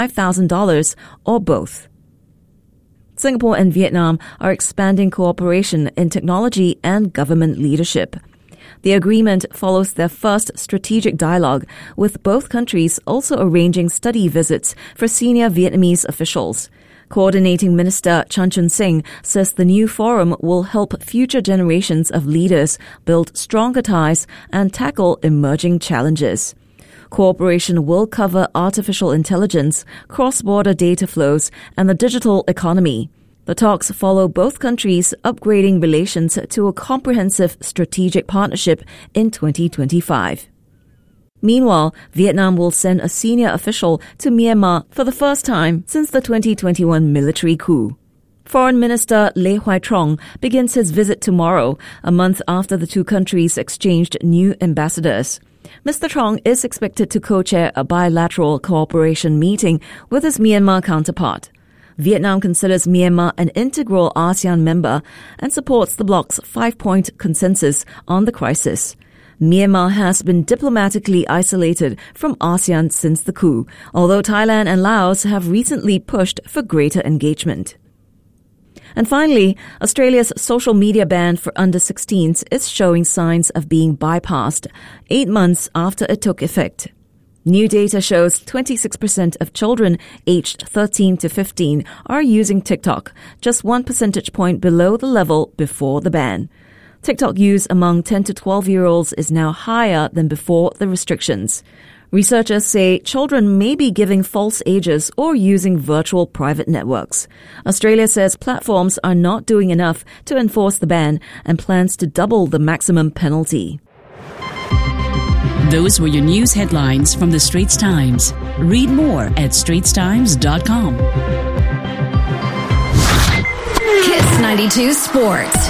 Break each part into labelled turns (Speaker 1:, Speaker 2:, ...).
Speaker 1: $5,000 or both. Singapore and Vietnam are expanding cooperation in technology and government leadership. The agreement follows their first strategic dialogue, with both countries also arranging study visits for senior Vietnamese officials. Coordinating Minister Chan Chun Sing says the new forum will help future generations of leaders build stronger ties and tackle emerging challenges. Cooperation will cover artificial intelligence, cross-border data flows, and the digital economy. The talks follow both countries upgrading relations to a comprehensive strategic partnership in 2025. Meanwhile, Vietnam will send a senior official to Myanmar for the first time since the 2021 military coup. Foreign Minister Lê Hoài Trong begins his visit tomorrow, a month after the two countries exchanged new ambassadors. Mr. Trong is expected to co-chair a bilateral cooperation meeting with his Myanmar counterpart. Vietnam considers Myanmar an integral ASEAN member and supports the bloc's 5-point consensus on the crisis. Myanmar has been diplomatically isolated from ASEAN since the coup, although Thailand and Laos have recently pushed for greater engagement. And finally, Australia's social media ban for under-16s is showing signs of being bypassed 8 months after it took effect. New data shows 26% of children aged 13 to 15 are using TikTok, just 1 percentage point below the level before the ban. TikTok use among 10 to 12-year-olds is now higher than before the restrictions. Researchers say children may be giving false ages or using virtual private networks. Australia says platforms are not doing enough to enforce the ban and plans to double the maximum penalty.
Speaker 2: Those were your news headlines from the Straits Times. Read more at straitstimes.com.
Speaker 3: Kiss 92 Sports.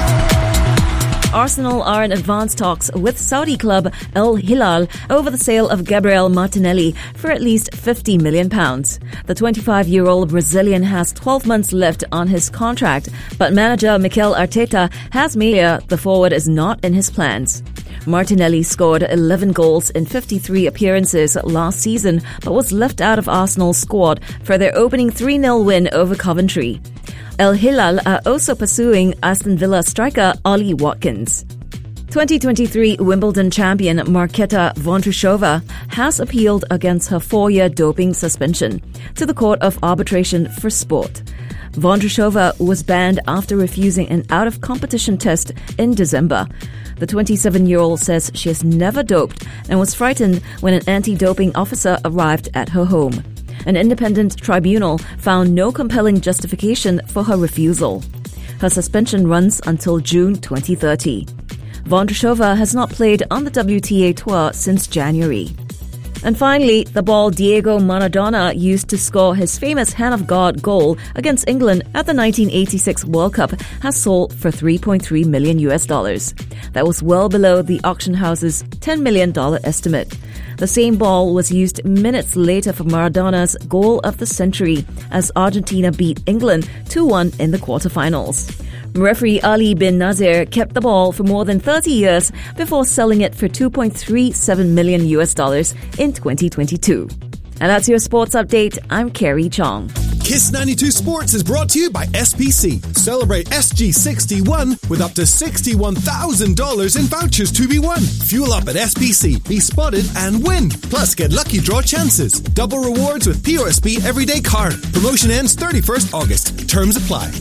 Speaker 1: Arsenal are in advanced talks with Saudi club Al Hilal over the sale of Gabriel Martinelli for at least £50 million. The 25-year-old Brazilian has 12 months left on his contract, but manager Mikel Arteta has made clear the forward is not in his plans. Martinelli scored 11 goals in 53 appearances last season, but was left out of Arsenal's squad for their opening 3-0 win over Coventry. Al Hilal are also pursuing Aston Villa striker Ollie Watkins. 2023 Wimbledon champion Marketa Vondrousova has appealed against her 4-year doping suspension to the Court of Arbitration for Sport. Vondrousova was banned after refusing an out-of-competition test in December. The 27-year-old says she has never doped and was frightened when an anti-doping officer arrived at her home. An independent tribunal found no compelling justification for her refusal. Her suspension runs until June 2030. Vondrousova has not played on the WTA Tour since January. And finally, the ball Diego Maradona used to score his famous Hand of God goal against England at the 1986 World Cup has sold for $3.3 million. That was well below the auction house's $10 million estimate. The same ball was used minutes later for Maradona's goal of the century as Argentina beat England 2-1 in the quarterfinals. Referee Ali bin Nazir kept the ball for more than 30 years before selling it for $2.37 million in 2022. And that's your sports update. I'm Carrie Chong.
Speaker 4: Kiss 92 Sports is brought to you by SPC. Celebrate SG61 with up to $61,000 in vouchers to be won. Fuel up at SPC, be spotted and win. Plus, get lucky draw chances. Double rewards with POSB Everyday Card. Promotion ends 31st August. Terms apply.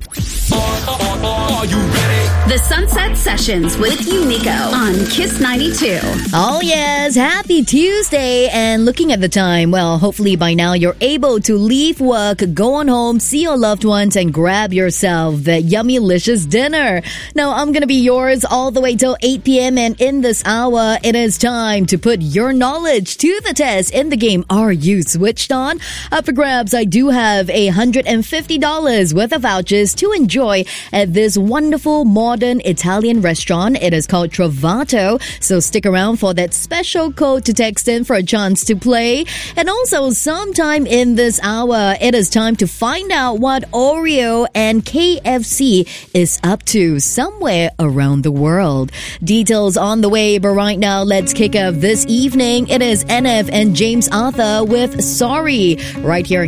Speaker 3: Are you ready? The Sunset Sessions with Unico on Kiss 92.
Speaker 5: Oh yes, happy Tuesday. And looking at the time, well, hopefully by now you're able to leave work, go on home, see your loved ones, and grab yourself that yummy-licious dinner. Now, I'm gonna be yours all the way till 8 p.m. and in this hour, it is time to put your knowledge to the test in the game. Are you switched on? Up for grabs, I do have $150 worth of vouchers to enjoy at this wonderful modern Italian restaurant. It is called Trovato. So stick around for that special code to text in for a chance to play. And also, sometime in this hour, it is time to find out what Oreo and KFC is up to somewhere around the world. Details on the way, but right now, let's kick off this evening. It is NF and James Arthur with Sorry, right here